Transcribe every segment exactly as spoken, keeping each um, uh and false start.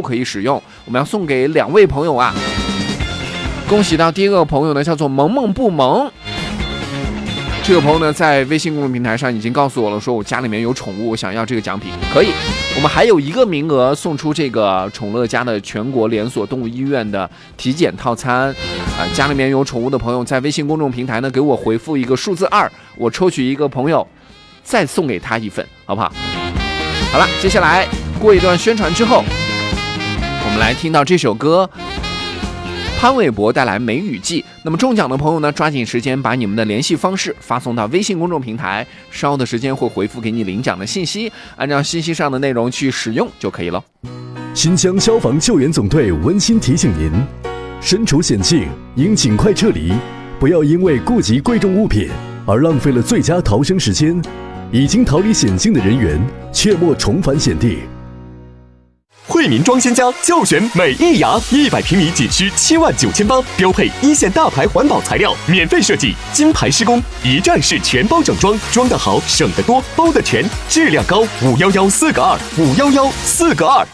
可以使用。我们要送给两位朋友啊，恭喜到第一个朋友呢，叫做萌萌不萌。这个朋友呢，在微信公众平台上已经告诉我了，说我家里面有宠物，我想要这个奖品，可以。我们还有一个名额送出这个宠乐家的全国连锁动物医院的体检套餐啊、呃，家里面有宠物的朋友，在微信公众平台呢给我回复一个数字二，我抽取一个朋友，再送给他一份，好不好？好了，接下来过一段宣传之后，我们来听到这首歌。潘玮柏带来《梅雨季》，那么中奖的朋友呢，抓紧时间把你们的联系方式发送到微信公众平台，稍的时间会回复给你领奖的信息，按照信息上的内容去使用就可以了。 新疆消防救援总队温馨提醒您：身处险境应尽快撤离，不要因为顾及贵重物品而浪费了最佳逃生时间。已经逃离险境的人员，切莫重返险地。 惠民装鲜家就选美益雅，一百平米仅需七万九千八，标配一线大牌环保材料，免费设计，金牌施工，一站式全包整装，装得好，省得多，包得全，质量高。五幺幺四个二，五幺幺四个二。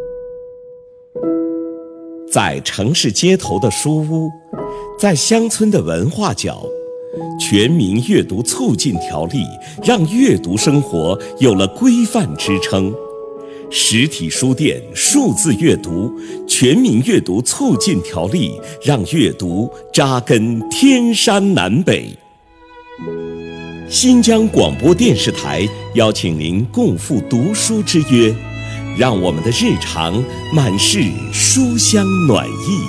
在城市街头的书屋，在乡村的文化角，全民阅读促进条例让阅读生活有了规范支撑。实体书店数字阅读，全民阅读促进条例让阅读扎根天山南北。新疆广播电视台邀请您共赴读书之约，让我们的日常满是书香暖意。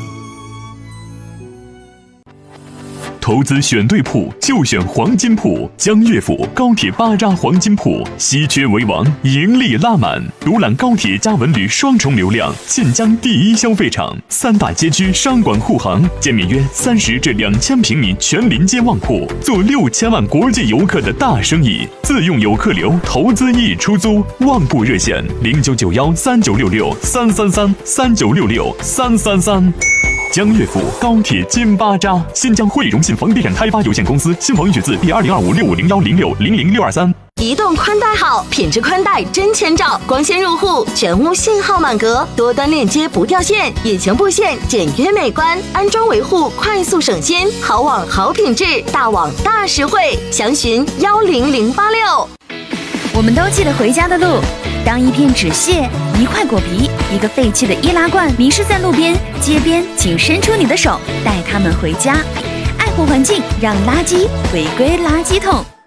投资选对铺就选黄金铺，江悦府高铁巴扎黄金铺，稀缺为王，盈利拉满。独揽高铁加文旅双重流量，晋江第一消费场，三大街区商管护航，建面约三十至两千平米全临街旺铺，做六千万国际游客的大生意。自用游客流，投资易出租。旺铺热线零九九幺三九六六三三三三九六六三三三。江悦府高铁金巴扎，新疆汇荣信房地产开发有限公司，新房预取字第二零二五六五零幺零六零零六二三。 移动宽带好，品质宽带真千兆，光纤入户，全屋信号满格，多端链接不掉线，隐形布线简约美观，安装维护快速省心，好网好品质，大网大实惠，详询幺零零八六。 我们都记得回家的路，当一片纸屑、一块果皮、一个废弃的易拉罐迷失在路边、街边，请伸出你的手，带它们回家。爱护环境，让垃圾回归垃圾桶。